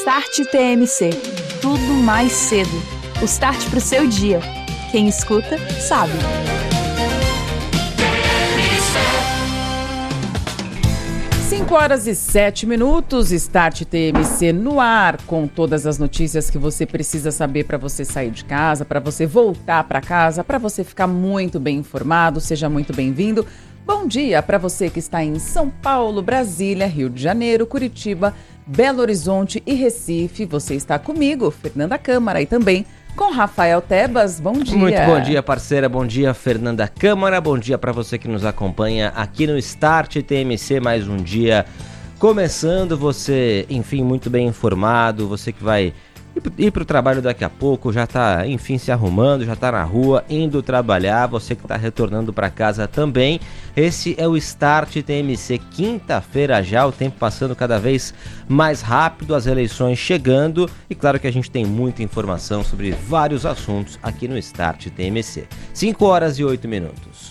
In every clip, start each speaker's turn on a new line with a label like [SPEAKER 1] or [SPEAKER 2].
[SPEAKER 1] Start TMC. Tudo mais cedo. O start pro seu dia. Quem escuta, sabe.
[SPEAKER 2] Cinco horas e 7 minutos, Start TMC no ar, com todas as notícias que você precisa saber para você sair de casa, para você voltar para casa, para você ficar muito bem informado. Seja muito bem-vindo. Bom dia para você que está em São Paulo, Brasília, Rio de Janeiro, Curitiba, Belo Horizonte e Recife. Você está comigo, Fernanda Câmara, e também com Rafael Tebas. Bom dia.
[SPEAKER 3] Muito bom dia, parceira. Bom dia, Fernanda Câmara. Bom dia para você que nos acompanha aqui no Start TMC. Mais um dia começando. Você, enfim, muito bem informado. Você que vai ir para o trabalho daqui a pouco, já está, enfim, se arrumando, já está na rua, indo trabalhar. Você que está retornando para casa também. Esse é o Start TMC, quinta-feira já, o tempo passando cada vez mais rápido, as eleições chegando e claro que a gente tem muita informação sobre vários assuntos aqui no Start TMC. 5 horas e 8 minutos.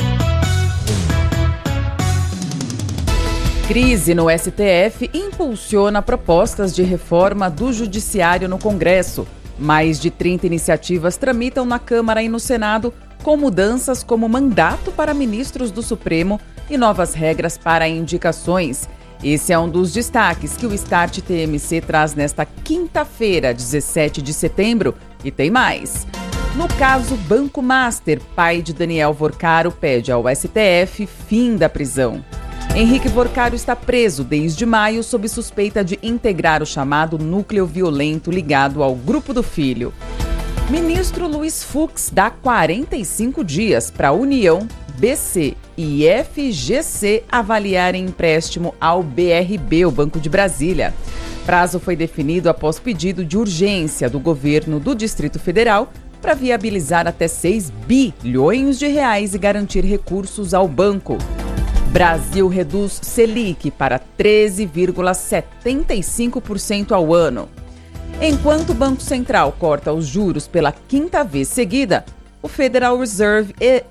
[SPEAKER 2] Crise no STF impulsiona propostas de reforma do Judiciário no Congresso. Mais de 30 iniciativas tramitam na Câmara e no Senado, com mudanças como mandato para ministros do Supremo e novas regras para indicações. Esse é um dos destaques que o Start TMC traz nesta quinta-feira, 17 de setembro. E tem mais. No caso Banco Master, pai de Daniel Vorcaro pede ao STF fim da prisão. Henrique Vorcaro está preso desde maio sob suspeita de integrar o chamado núcleo violento ligado ao grupo do filho. Ministro Luiz Fux dá 45 dias para a União, BC e FGC avaliarem empréstimo ao BRB, o Banco de Brasília. Prazo foi definido após pedido de urgência do governo do Distrito Federal para viabilizar até 6 bilhões de reais e garantir recursos ao banco. Brasil reduz Selic para 13,75% ao ano. Enquanto o Banco Central corta os juros pela quinta vez seguida, o Federal Reserve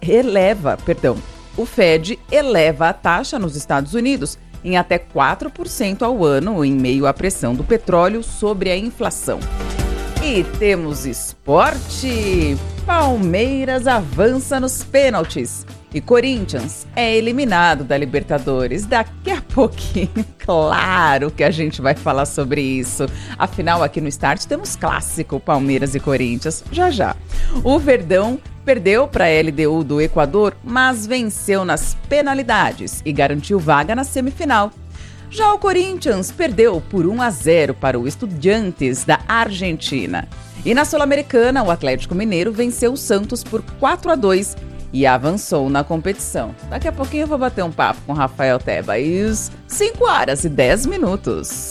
[SPEAKER 2] o Fed eleva a taxa nos Estados Unidos em até 4% ao ano, em meio à pressão do petróleo sobre a inflação. E temos esporte. Palmeiras avança nos pênaltis. E Corinthians é eliminado da Libertadores. Daqui a pouquinho, claro que a gente vai falar sobre isso. Afinal, aqui no Start temos clássico Palmeiras e Corinthians, já. O Verdão perdeu para a LDU do Equador, mas venceu nas penalidades e garantiu vaga na semifinal. Já o Corinthians perdeu por 1-0 para o Estudiantes da Argentina. E na Sul-Americana, o Atlético Mineiro venceu o Santos por 4-2 e avançou na competição. Daqui a pouquinho eu vou bater um papo com Rafael Tebas. 5 horas e 10 minutos.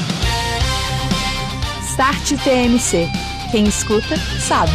[SPEAKER 1] Start TMC. Quem escuta, sabe.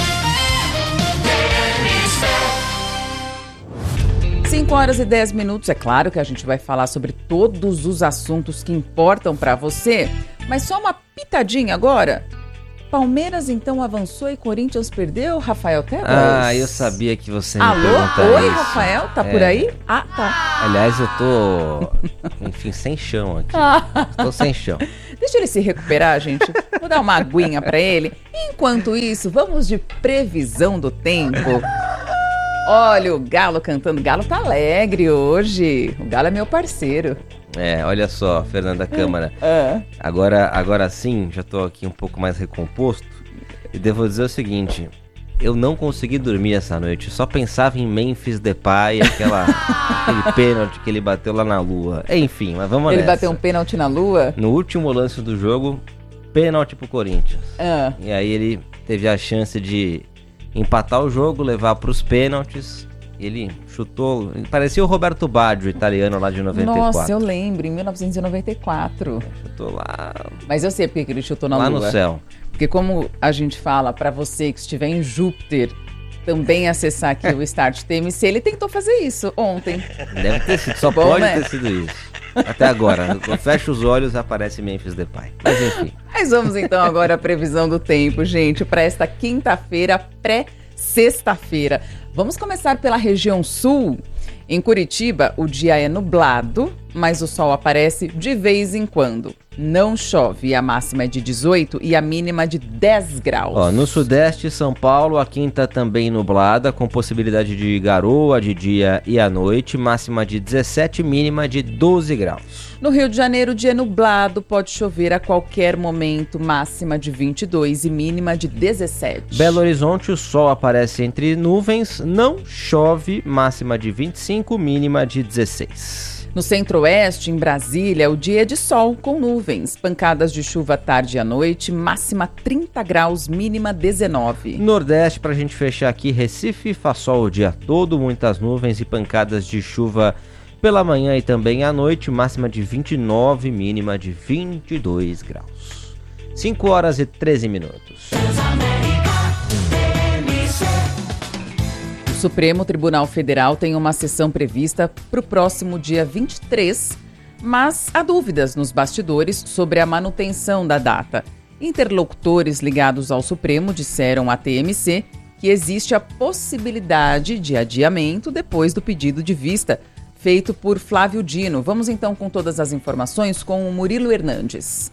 [SPEAKER 2] 5 horas e 10 minutos. É claro que a gente vai falar sobre todos os assuntos que importam para você, mas só uma pitadinha agora. Palmeiras, então, avançou e Corinthians perdeu, Rafael Tebas?
[SPEAKER 3] Ah, eu sabia que você me perguntar
[SPEAKER 2] Oi,
[SPEAKER 3] isso.
[SPEAKER 2] Rafael, tá por aí? Ah, tá.
[SPEAKER 3] Aliás, eu tô, enfim, sem chão aqui. Tô sem chão.
[SPEAKER 2] Deixa ele se recuperar, gente. Vou dar uma aguinha pra ele. Enquanto isso, vamos de previsão do tempo. Olha o Galo cantando. O Galo tá alegre hoje. O Galo é meu parceiro.
[SPEAKER 3] Olha só, Fernanda Câmara. Agora sim, já tô aqui um pouco mais recomposto. E devo dizer o seguinte: eu não consegui dormir essa noite. Só pensava em Memphis Depay, aquele pênalti que ele bateu lá na Lua. Enfim, mas vamos nessa.
[SPEAKER 2] Ele bateu um pênalti na Lua?
[SPEAKER 3] No último lance do jogo, pênalti pro Corinthians. E aí ele teve a chance de empatar o jogo, levar pros pênaltis. Ele chutou, parecia o Roberto Baggio, italiano lá de 94.
[SPEAKER 2] Nossa, eu lembro, em 1994.
[SPEAKER 3] Chutou lá.
[SPEAKER 2] Mas eu sei porque que ele chutou na Lua.
[SPEAKER 3] Lá no céu.
[SPEAKER 2] Porque como a gente fala para você que estiver em Júpiter, também acessar aqui o Start TMC, ele tentou fazer isso ontem.
[SPEAKER 3] Deve ter sido, só pode ter sido isso. Até agora, fecha os olhos, aparece Memphis Depay. Mas enfim.
[SPEAKER 2] Mas vamos então agora à previsão do tempo, gente, para esta quinta-feira pré-sexta-feira. Vamos começar pela região sul. Em Curitiba, o dia é nublado mas o sol aparece de vez em quando. Não chove, a máxima é de 18 e a mínima de 10 graus.
[SPEAKER 3] No sudeste, São Paulo, a quinta também nublada, com possibilidade de garoa de dia e à noite, máxima de 17, mínima de 12 graus.
[SPEAKER 2] No Rio de Janeiro, dia nublado, pode chover a qualquer momento, máxima de 22 e mínima de 17.
[SPEAKER 3] Belo Horizonte, o sol aparece entre nuvens, não chove, máxima de 25, mínima de 16.
[SPEAKER 2] No centro-oeste, em Brasília, o dia é de sol com nuvens, pancadas de chuva à tarde e à noite, máxima 30 graus, mínima 19.
[SPEAKER 3] Nordeste, pra gente fechar aqui, Recife, faz sol o dia todo, muitas nuvens e pancadas de chuva pela manhã e também à noite, máxima de 29, mínima de 22 graus. 5 horas e 13 minutos.
[SPEAKER 2] O Supremo Tribunal Federal tem uma sessão prevista para o próximo dia 23, mas há dúvidas nos bastidores sobre a manutenção da data. Interlocutores ligados ao Supremo disseram à TMC que existe a possibilidade de adiamento depois do pedido de vista feito por Flávio Dino. Vamos então com todas as informações com o Murilo Hernandes.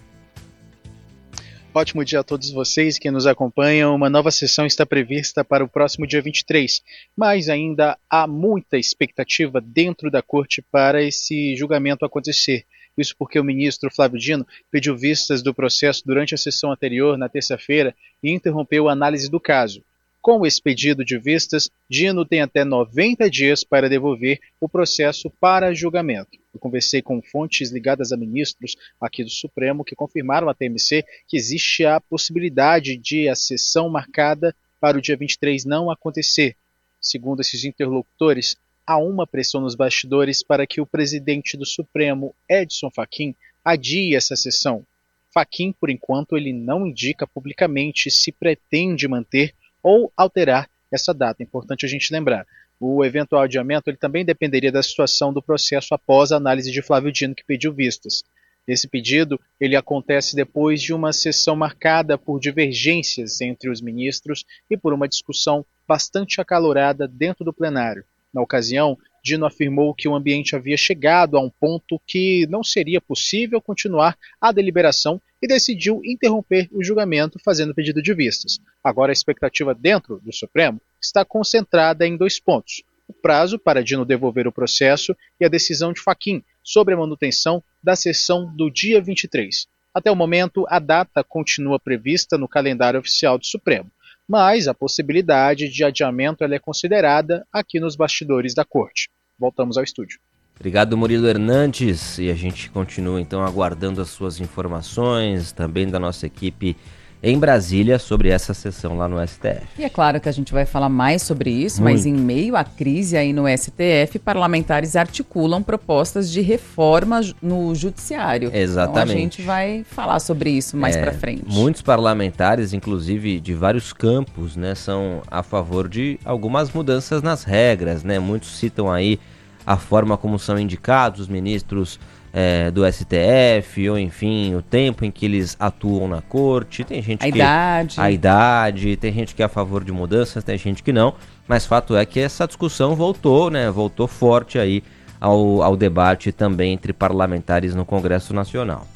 [SPEAKER 4] Ótimo dia a todos vocês que nos acompanham. Uma nova sessão está prevista para o próximo dia 23, mas ainda há muita expectativa dentro da corte para esse julgamento acontecer. Isso porque o ministro Flávio Dino pediu vistas do processo durante a sessão anterior, na terça-feira, e interrompeu a análise do caso. Com esse pedido de vistas, Dino tem até 90 dias para devolver o processo para julgamento. Eu conversei com fontes ligadas a ministros aqui do Supremo que confirmaram à TMC que existe a possibilidade de a sessão marcada para o dia 23 não acontecer. Segundo esses interlocutores, há uma pressão nos bastidores para que o presidente do Supremo, Edson Fachin, adie essa sessão. Fachin, por enquanto, ele não indica publicamente se pretende manter ou alterar essa data. É importante a gente lembrar. O eventual adiamento ele também dependeria da situação do processo após a análise de Flávio Dino, que pediu vistas. Esse pedido ele acontece depois de uma sessão marcada por divergências entre os ministros e por uma discussão bastante acalorada dentro do plenário. Na ocasião, Dino afirmou que o ambiente havia chegado a um ponto que não seria possível continuar a deliberação e decidiu interromper o julgamento fazendo pedido de vistas. Agora a expectativa dentro do Supremo está concentrada em 2 pontos: o prazo para Dino devolver o processo e a decisão de Fachin sobre a manutenção da sessão do dia 23. Até o momento, a data continua prevista no calendário oficial do Supremo, mas a possibilidade de adiamento ela é considerada aqui nos bastidores da Corte. Voltamos ao estúdio.
[SPEAKER 3] Obrigado, Murilo Hernandes, e a gente continua então aguardando as suas informações, também da nossa equipe em Brasília, sobre essa sessão lá no STF.
[SPEAKER 2] E é claro que a gente vai falar mais sobre isso, mas em meio à crise aí no STF, parlamentares articulam propostas de reforma no judiciário.
[SPEAKER 3] Exatamente.
[SPEAKER 2] Então a gente vai falar sobre isso mais pra frente.
[SPEAKER 3] Muitos parlamentares, inclusive de vários campos, né, são a favor de algumas mudanças nas regras, né? Muitos citam aí a forma como são indicados os ministros do STF, ou enfim, o tempo em que eles atuam na corte. Tem gente a idade, tem gente que é a favor de mudanças, tem gente que não, mas fato é que essa discussão voltou, né? Voltou forte aí ao debate também entre parlamentares no Congresso Nacional.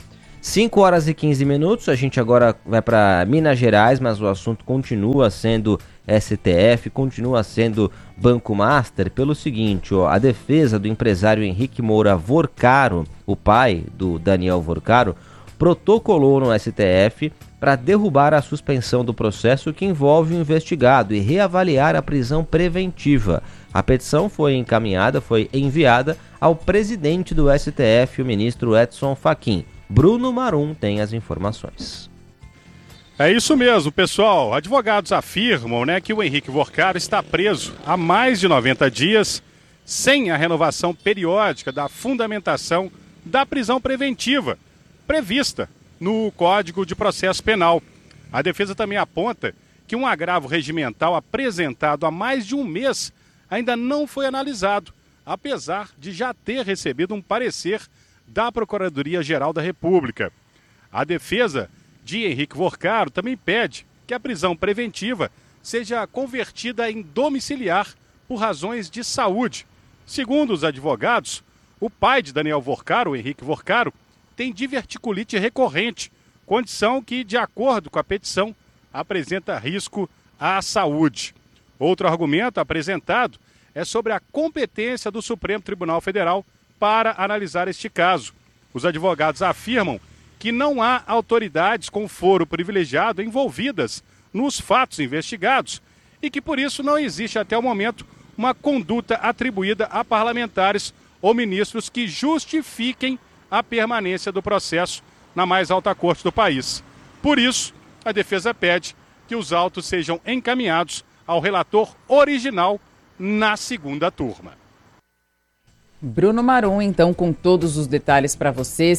[SPEAKER 3] 5 horas e 15 minutos, a gente agora vai para Minas Gerais, mas o assunto continua sendo STF, continua sendo Banco Master, pelo seguinte, a defesa do empresário Henrique Moura Vorcaro, o pai do Daniel Vorcaro, protocolou no STF para derrubar a suspensão do processo que envolve o investigado e reavaliar a prisão preventiva. A petição foi enviada ao presidente do STF, o ministro Edson Fachin. Bruno Marum tem as informações.
[SPEAKER 5] É isso mesmo, pessoal. Advogados afirmam, que o Henrique Vorcaro está preso há mais de 90 dias sem a renovação periódica da fundamentação da prisão preventiva prevista no Código de Processo Penal. A defesa também aponta que um agravo regimental apresentado há mais de um mês ainda não foi analisado, apesar de já ter recebido um parecer da Procuradoria-Geral da República. A defesa de Henrique Vorcaro também pede que a prisão preventiva seja convertida em domiciliar por razões de saúde. Segundo os advogados, O pai de Daniel Vorcaro, o Henrique Vorcaro, tem diverticulite recorrente, condição que, de acordo com a petição, apresenta risco à saúde. Outro argumento apresentado é sobre a competência do Supremo Tribunal Federal para analisar este caso. Os advogados afirmam que não há autoridades com foro privilegiado envolvidas nos fatos investigados e que, por isso, não existe até o momento uma conduta atribuída a parlamentares ou ministros que justifiquem a permanência do processo na mais alta corte do país. Por isso, a defesa pede que os autos sejam encaminhados ao relator original na segunda turma.
[SPEAKER 2] Bruno Marum, então, com todos os detalhes para você,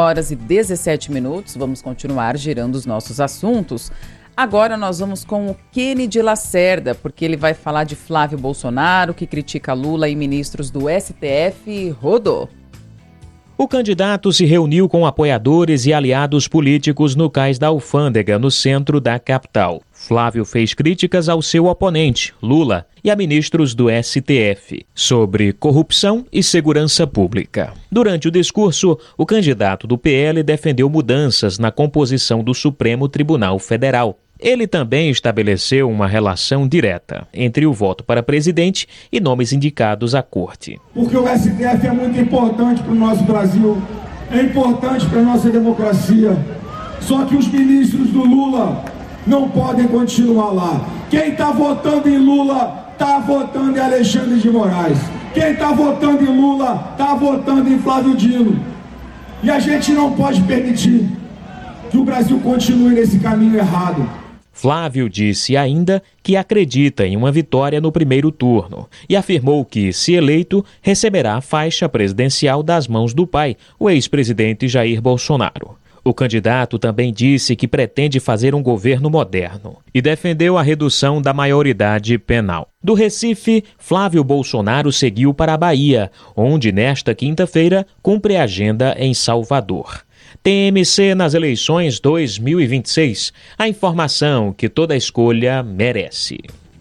[SPEAKER 2] 5h17. Vamos continuar girando os nossos assuntos. Agora nós vamos com o Kennedy Lacerda, porque ele vai falar de Flávio Bolsonaro, que critica Lula e ministros do STF. Rodou.
[SPEAKER 6] O candidato se reuniu com apoiadores e aliados políticos no cais da Alfândega, no centro da capital. Flávio fez críticas ao seu oponente, Lula, e a ministros do STF, sobre corrupção e segurança pública. Durante o discurso, o candidato do PL defendeu mudanças na composição do Supremo Tribunal Federal. Ele também estabeleceu uma relação direta entre o voto para presidente e nomes indicados à corte.
[SPEAKER 7] Porque o STF é muito importante para o nosso Brasil, é importante para a nossa democracia. Só que os ministros do Lula não podem continuar lá. Quem está votando em Lula está votando em Alexandre de Moraes. Quem está votando em Lula está votando em Flávio Dino. E a gente não pode permitir que o Brasil continue nesse caminho errado.
[SPEAKER 6] Flávio disse ainda que acredita em uma vitória no primeiro turno e afirmou que, se eleito, receberá a faixa presidencial das mãos do pai, o ex-presidente Jair Bolsonaro. O candidato também disse que pretende fazer um governo moderno e defendeu a redução da maioridade penal. Do Recife, Flávio Bolsonaro seguiu para a Bahia, onde nesta quinta-feira cumpre a agenda em Salvador. TMC nas eleições 2026. A informação que toda escolha merece.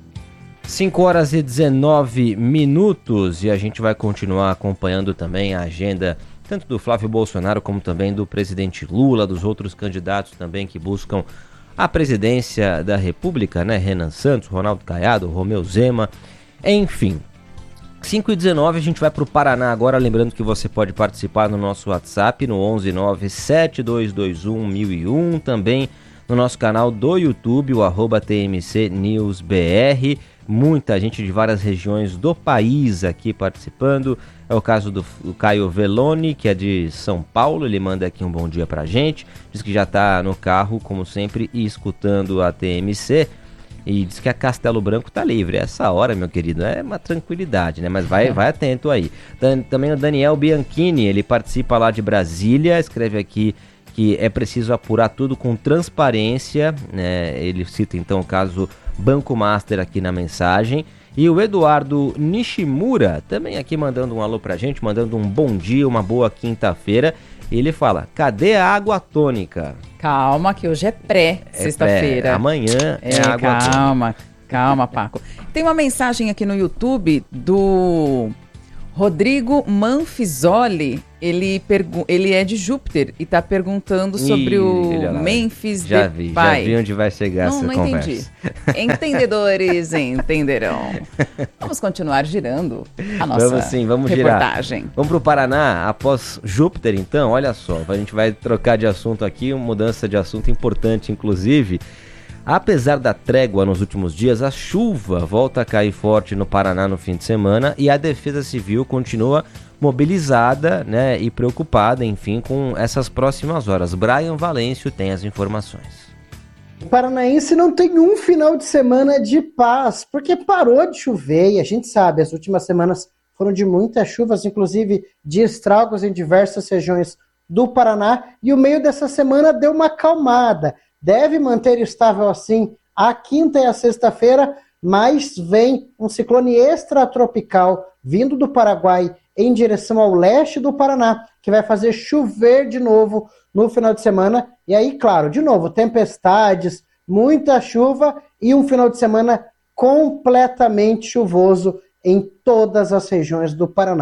[SPEAKER 3] 5h19 e a gente vai continuar acompanhando também a agenda tanto do Flávio Bolsonaro como também do presidente Lula, dos outros candidatos também que buscam a presidência da República, né? Renan Santos, Ronaldo Caiado, Romeu Zema, enfim. 5h19, a gente vai para o Paraná agora, lembrando que você pode participar no nosso WhatsApp no 11972211001, também no nosso canal do YouTube, o @TMCNewsBR, muita gente de várias regiões do país aqui participando, é o caso do Caio Veloni, que é de São Paulo, ele manda aqui um bom dia pra gente, diz que já está no carro, como sempre, e escutando a TMC, e diz que a Castelo Branco tá livre. Essa hora, meu querido, é uma tranquilidade, né? Mas vai atento aí. Também o Daniel Bianchini, ele participa lá de Brasília, escreve aqui que é preciso apurar tudo com transparência, né? Ele cita então o caso Banco Master aqui na mensagem. E o Eduardo Nishimura, também aqui mandando um alô pra gente, mandando um bom dia, uma boa quinta-feira. Ele fala, cadê a água tônica?
[SPEAKER 2] Calma, que hoje é pré-sexta-feira.
[SPEAKER 3] Amanhã é água tônica.
[SPEAKER 2] Calma, Paco. Tem uma mensagem aqui no YouTube do Rodrigo Manfisoli. Ele é de Júpiter e está perguntando sobre o Memphis Depay.
[SPEAKER 3] Já vi onde vai chegar essa conversa.
[SPEAKER 2] Entendi. Entendedores entenderão. Vamos continuar girando a nossa
[SPEAKER 3] vamos
[SPEAKER 2] reportagem.
[SPEAKER 3] Girar. Vamos para o Paraná, após Júpiter, então, olha só, a gente vai trocar de assunto aqui, uma mudança de assunto importante, inclusive. Apesar da trégua nos últimos dias, a chuva volta a cair forte no Paraná no fim de semana e a Defesa Civil continua mobilizada, né, e preocupada, enfim, com essas próximas horas. Brian Valêncio tem as informações.
[SPEAKER 8] O paranaense não tem um final de semana de paz, porque parou de chover e a gente sabe, as últimas semanas foram de muitas chuvas, inclusive de estragos em diversas regiões do Paraná, e o meio dessa semana deu uma acalmada. Deve manter estável assim a quinta e a sexta-feira, mas vem um ciclone extratropical vindo do Paraguai em direção ao leste do Paraná, que vai fazer chover de novo no final de semana. E aí, claro, de novo, tempestades, muita chuva e um final de semana completamente chuvoso em todas as regiões do Paraná.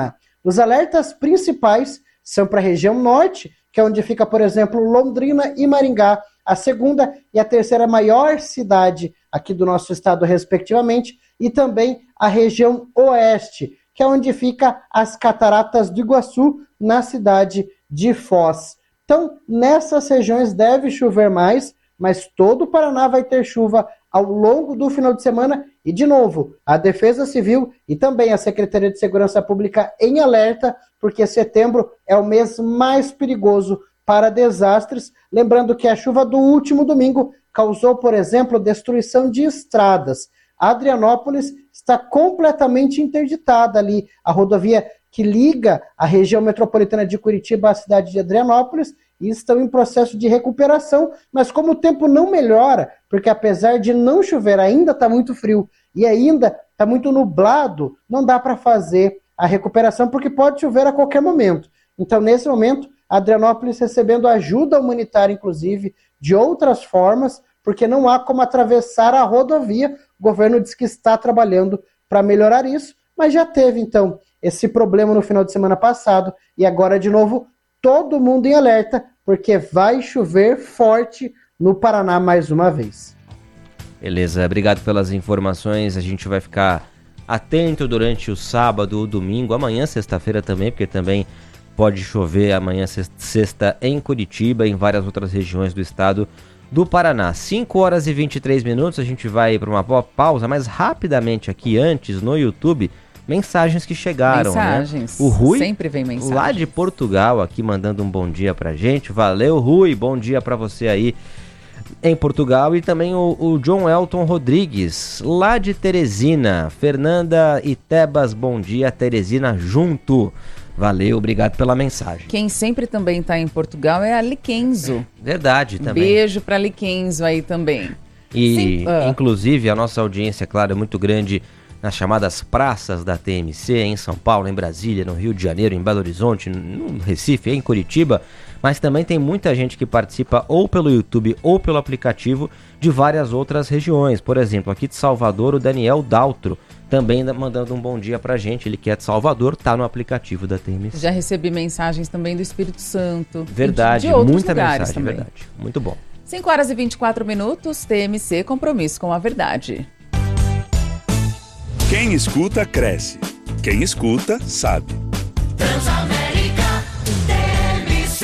[SPEAKER 8] Os alertas principais são para a região norte, que é onde fica, por exemplo, Londrina e Maringá, a segunda e a terceira maior cidade aqui do nosso estado, respectivamente, e também a região oeste, que é onde fica as Cataratas do Iguaçu, na cidade de Foz. Então, nessas regiões deve chover mais, mas todo o Paraná vai ter chuva ao longo do final de semana. E, de novo, a Defesa Civil e também a Secretaria de Segurança Pública em alerta, porque setembro é o mês mais perigoso para desastres. Lembrando que a chuva do último domingo causou, por exemplo, destruição de estradas. Adrianópolis está completamente interditada ali, a rodovia que liga a região metropolitana de Curitiba à cidade de Adrianópolis, e estão em processo de recuperação, mas como o tempo não melhora, porque apesar de não chover, ainda está muito frio e ainda está muito nublado, não dá para fazer a recuperação, porque pode chover a qualquer momento. Então, nesse momento, Adrianópolis recebendo ajuda humanitária, inclusive, de outras formas, porque não há como atravessar a rodovia. O governo diz que está trabalhando para melhorar isso, mas já teve, então, esse problema no final de semana passado, e agora, de novo, todo mundo em alerta, porque vai chover forte no Paraná mais uma vez.
[SPEAKER 3] Beleza, obrigado pelas informações. A gente vai ficar atento durante o sábado ou domingo, amanhã, sexta-feira também, porque também pode chover amanhã, sexta, em Curitiba e em várias outras regiões do estado do Paraná. 5 horas e 23 minutos, a gente vai para uma pausa, mas rapidamente aqui antes, no YouTube, mensagens que chegaram,
[SPEAKER 2] mensagens,
[SPEAKER 3] né? O Rui,
[SPEAKER 2] sempre vem mensagem.
[SPEAKER 3] Lá de Portugal, aqui mandando um bom dia pra gente. Valeu, Rui, bom dia pra você aí em Portugal. E também o John Elton Rodrigues, lá de Teresina. Fernanda e Tebas, bom dia, Teresina junto. Valeu, obrigado pela mensagem.
[SPEAKER 2] Quem sempre também tá em Portugal é a Liquenzo.
[SPEAKER 3] Verdade, também.
[SPEAKER 2] Beijo pra Liquenzo aí também.
[SPEAKER 3] E, inclusive, a nossa audiência, claro, é muito grande nas chamadas praças da TMC, em São Paulo, em Brasília, no Rio de Janeiro, em Belo Horizonte, no Recife, em Curitiba, mas também tem muita gente que participa ou pelo YouTube ou pelo aplicativo de várias outras regiões. Por exemplo, aqui de Salvador, o Daniel Daltro também mandando um bom dia pra gente, ele que é de Salvador, tá no aplicativo da TMC.
[SPEAKER 2] Já recebi mensagens também do Espírito Santo.
[SPEAKER 3] Verdade,
[SPEAKER 2] de outros
[SPEAKER 3] muita
[SPEAKER 2] lugares
[SPEAKER 3] mensagem,
[SPEAKER 2] também.
[SPEAKER 3] verdade. Muito bom.
[SPEAKER 2] 5 horas e 24 minutos, TMC, compromisso com a verdade.
[SPEAKER 9] Quem escuta, cresce. Quem escuta, sabe.
[SPEAKER 10] Transamérica TMC.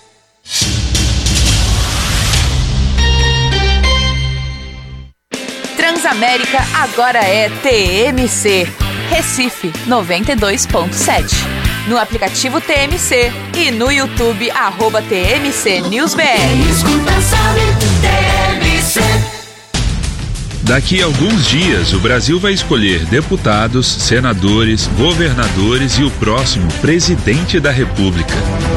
[SPEAKER 10] Transamérica agora é TMC. Recife 92.7. No aplicativo TMC e no YouTube @TMC NewsBR. Quem escuta, sabe. TMC.
[SPEAKER 9] Daqui a alguns dias, o Brasil vai escolher deputados, senadores, governadores e o próximo presidente da República.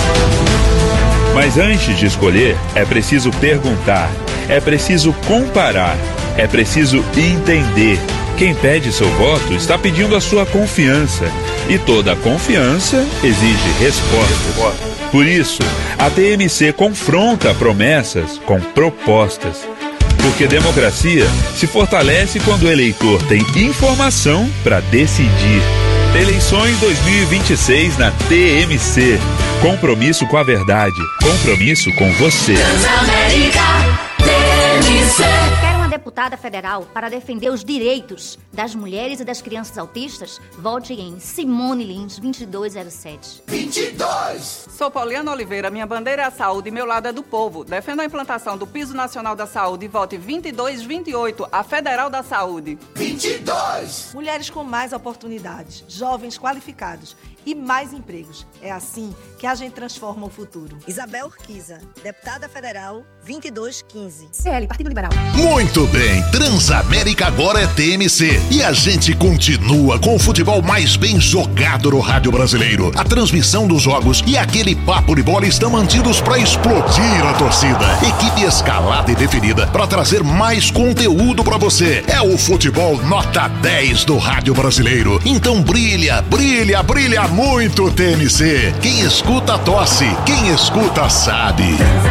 [SPEAKER 9] Mas antes de escolher, é preciso perguntar, é preciso comparar, é preciso entender. Quem pede seu voto está pedindo a sua confiança. E toda confiança exige respostas. Por isso, a TMC confronta promessas com propostas. Porque democracia se fortalece quando o eleitor tem informação para decidir. Eleições 2026 na TMC. Compromisso com a verdade. Compromisso com você.
[SPEAKER 10] Transamérica TMC.
[SPEAKER 11] Quer uma deputada federal para defender os direitos das mulheres e das crianças autistas? Vote em Simone Lins, 2207.
[SPEAKER 10] 22!
[SPEAKER 12] Sou Pauliana Oliveira, minha bandeira é a saúde e meu lado é do povo. Defendo a implantação do Piso Nacional da Saúde e vote 2228, a Federal da Saúde.
[SPEAKER 10] 22!
[SPEAKER 13] Mulheres com mais oportunidades, jovens qualificados e mais empregos. É assim que a gente transforma o futuro.
[SPEAKER 14] Isabel Urquiza, deputada federal, 2215.
[SPEAKER 11] CL, Partido Liberal.
[SPEAKER 15] Muito bem, Transamérica agora é TMC. E a gente continua com o futebol mais bem jogado no rádio brasileiro. A transmissão dos jogos e aquele papo de bola estão mantidos para explodir a torcida. Equipe escalada e definida para trazer mais conteúdo para você. É o futebol nota 10 do rádio brasileiro. Então brilha, brilha, brilha muito, TMC. Quem escuta tosse, quem escuta sabe.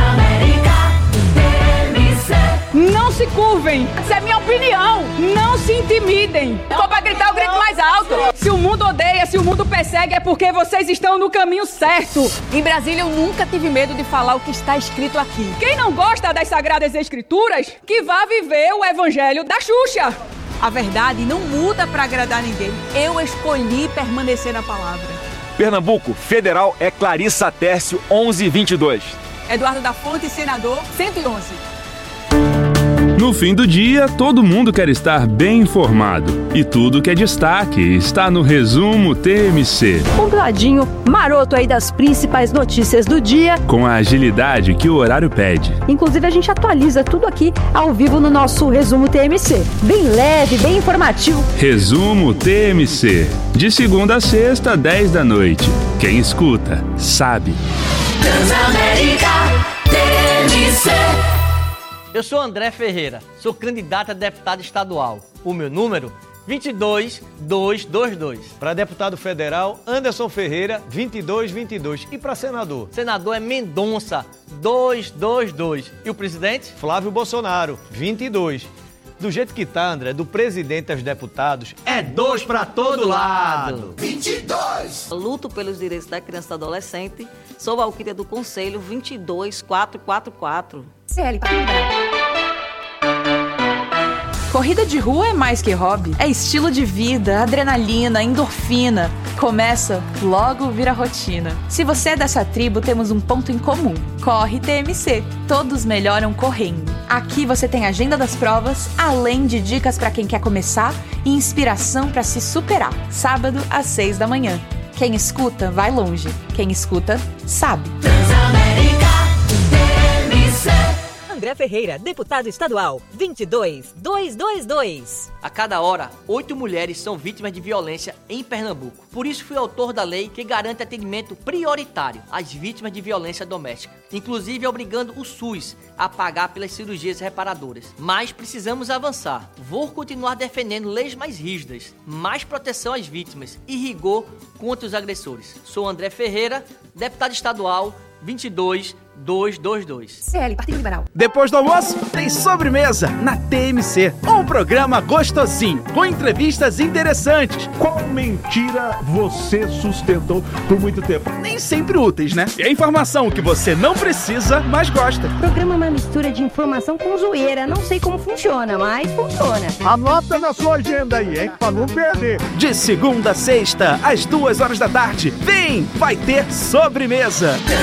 [SPEAKER 10] Transamérica TMC.
[SPEAKER 16] Não se curvem, essa é a minha opinião. Não se me intimidem. Se for pra gritar, eu grito mais alto. Se o mundo odeia, se o mundo persegue, é porque vocês estão no caminho certo. Em Brasília, eu nunca tive medo de falar o que está escrito aqui. Quem não gosta das Sagradas Escrituras, que vá viver o evangelho da Xuxa. A verdade não muda pra agradar ninguém. Eu escolhi permanecer na palavra.
[SPEAKER 17] Pernambuco, Federal é Clarissa Tércio, 1122.
[SPEAKER 16] Eduardo da Fonte, senador, 111.
[SPEAKER 9] No fim do dia, todo mundo quer estar bem informado. E tudo que é destaque está no Resumo TMC.
[SPEAKER 18] Um ladinho maroto aí das principais notícias do dia.
[SPEAKER 9] Com a agilidade que o horário pede.
[SPEAKER 18] Inclusive, a gente atualiza tudo aqui ao vivo no nosso Resumo TMC. Bem leve, bem informativo.
[SPEAKER 9] Resumo TMC. De segunda a sexta, 10 da noite. Quem escuta, sabe.
[SPEAKER 10] Transamérica TMC.
[SPEAKER 19] Eu sou André Ferreira, sou candidato a deputado estadual. O meu número, 22222.
[SPEAKER 20] Para deputado federal, Anderson Ferreira, 2222. E para senador?
[SPEAKER 19] Senador é Mendonça, 222. E o presidente?
[SPEAKER 20] Flávio Bolsonaro, 22. Do jeito que tá, André, do presidente aos deputados,
[SPEAKER 19] é 2 para todo lado.
[SPEAKER 10] 22.
[SPEAKER 21] Luto pelos direitos da criança e do adolescente. Sou Valquíria do Conselho 22444.
[SPEAKER 1] CL, corrida de rua é mais que hobby. É estilo de vida, adrenalina, endorfina. Começa, logo vira rotina. Se você é dessa tribo, temos um ponto em comum. Corre TMC. Todos melhoram correndo. Aqui você tem agenda das provas, além de dicas para quem quer começar e inspiração para se superar. Sábado, às 6 da manhã. Quem escuta, vai longe. Quem escuta, sabe.
[SPEAKER 10] Transamérica TMC.
[SPEAKER 22] André Ferreira, deputado estadual, 22222.
[SPEAKER 19] A cada hora, 8 mulheres são vítimas de violência em Pernambuco. Por isso fui autor da lei que garante atendimento prioritário às vítimas de violência doméstica, inclusive obrigando o SUS a pagar pelas cirurgias reparadoras. Mas precisamos avançar. Vou continuar defendendo leis mais rígidas, mais proteção às vítimas e rigor contra os agressores. Sou André Ferreira, deputado estadual, 22222.
[SPEAKER 1] CL, Partido Liberal.
[SPEAKER 23] Depois do almoço, tem sobremesa na TMC. Um programa gostosinho, com entrevistas interessantes.
[SPEAKER 24] Qual mentira você sustentou por muito tempo?
[SPEAKER 23] Nem sempre úteis, né? É informação que você não precisa, mas gosta.
[SPEAKER 18] O programa é uma mistura de informação com zoeira. Não sei como funciona, mas funciona.
[SPEAKER 24] Anota na sua agenda aí, hein? Pra não perder.
[SPEAKER 23] De segunda a sexta, às 2 horas da tarde. Vem, vai ter sobremesa.